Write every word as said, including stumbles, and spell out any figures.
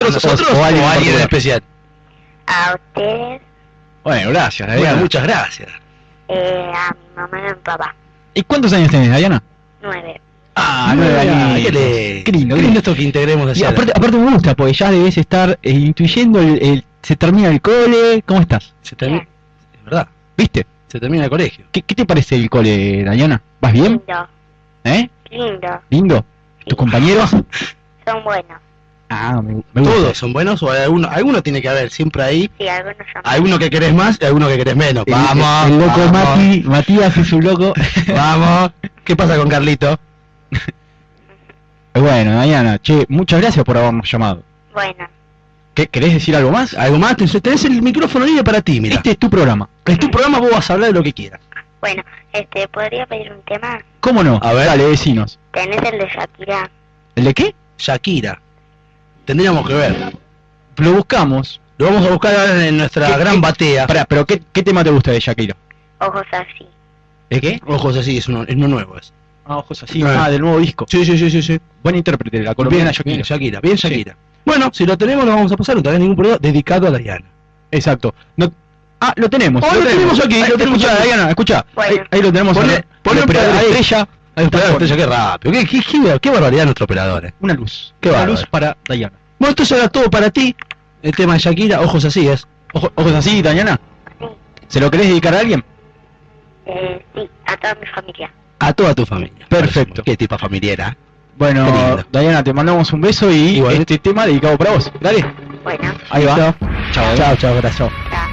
¿A nosotros o, o a alguien, o alguien en en especial? A ustedes, Bueno, gracias, Bueno, Diana. muchas gracias. eh, a mi mamá y a mi papá. ¿Y cuántos años tenés, Diana? Nueve. Ah, Nueve nueve años. años. Qué le- Qué lindo, qué qué lindo esto que integremos Y hacia aparte, aparte me gusta, porque ya debes estar eh, intuyendo, el, el- se termina el cole, ¿cómo estás? Se termina, es verdad, ¿Viste? se termina el colegio. ¿Qué, qué te parece el cole, Diana? ¿Vas bien? Lindo, ¿Eh? lindo. ¿Lindo? ¿Tus compañeros? Son buenos. Ah, me, me gusta. ¿Todos son buenos o hay alguno, alguno tiene que haber siempre ahí? Sí, algunos son Hay uno que querés más y alguno que querés menos. El- Vamos, El, loco vamos, Mati, Matías es un loco. vamos. ¿Qué pasa con Carlito? Bueno, Diana, che, muchas gracias por habernos llamado. Bueno, ¿Qué, ¿Querés decir algo más? ¿Algo más? Tenés tenés el micrófono libre para ti, mira. Este es tu programa. Es tu programa, vos vas a hablar de lo que quieras. bueno, este, ¿podría pedir un tema? ¿Cómo no? A ver. Dale, vecinos. ¿Tenés el de Shakira? ¿El de qué? Shakira. Tendríamos que ver. Lo buscamos. Lo vamos a buscar ahora en nuestra ¿Qué- gran qué- batea. Pará, pero ¿qué, ¿qué tema te gusta de Shakira? Ojos así. ¿De qué? Ojos así, es uno, es uno nuevo. Es. Ah, ojos así. Ah. Ah, del nuevo disco. Sí, sí, sí, sí, sí. Buen intérprete, la colombiana Shakira. Bien, Shakira, bien Shakira. Bueno, si lo tenemos lo vamos a pasar, no tenés ningún problema, dedicado a Diana. Exacto. No... Ah, lo tenemos. Oh, lo tenemos aquí, Ahí, lo tenemos escuchá, aquí. Diana, escucha. Bueno. Ahí, ahí lo tenemos. Poné- al- poné al un operador pedal ahí. estrella. Ahí está, Operador, bueno. qué rápido. ¿Qué, qué, qué, qué barbaridad nuestro operador. eh. Una luz. Qué Una bárbaro. luz para Diana. Bueno, esto será todo para ti. El tema de Shakira, ojos así es. Ojo- ojos así, Diana. Sí, ¿Se lo querés dedicar a alguien? eh, sí, a toda mi familia. A toda tu familia. Perfecto. Qué tipa familiera. Bueno, Qué lindo. Diana, te mandamos un beso y Igualmente. este tema dedicado para vos. Dale. Bueno, Ahí va. Listo. Chao, Chao, chao, gracias. chao.